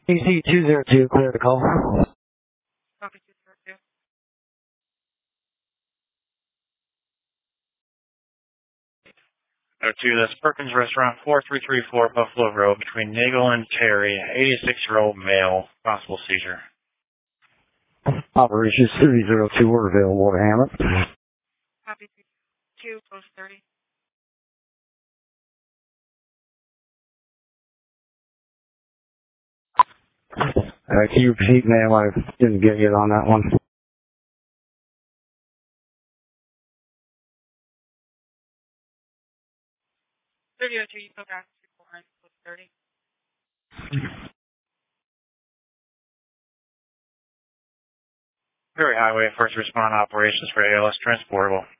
EC202, clear the call. Copy 202. That's Perkins Restaurant, 4334 Buffalo Road, between Nagel and Terry, 86-year-old male, possible seizure. Operations 302 are available to handle it. Copy 2, post 30. Can you repeat, ma'am? I didn't get you on that one. 3002, you go back to 4 post 30. Perry Highway, first respond operations for ALS transportable.